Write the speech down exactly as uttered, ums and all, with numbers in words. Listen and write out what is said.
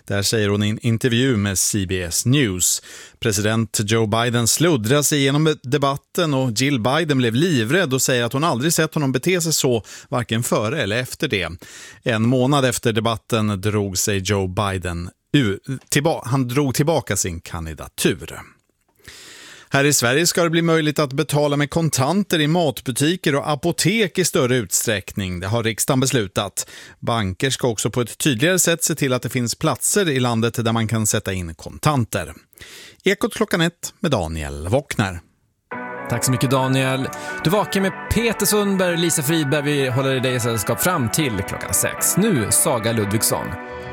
Där säger hon i en intervju med C B S News. President Joe Biden sluddrar sig igenom debatten och Jill Biden blev livrädd och säger att hon aldrig sett honom bete sig så, varken före eller efter det. En månad efter debatten drog sig Joe Biden ur, tillba- han drog tillbaka sin kandidatur. Här i Sverige ska det bli möjligt att betala med kontanter i matbutiker och apotek i större utsträckning. Det har riksdagen beslutat. Banker ska också på ett tydligare sätt se till att det finns platser i landet där man kan sätta in kontanter. Ekot klockan ett med Daniel Wockner. Tack så mycket Daniel. Du vakar med Peter Sundberg och Lisa Fridberg. Vi håller dig i sällskap fram till klockan sex. Nu Saga Ludvigsson.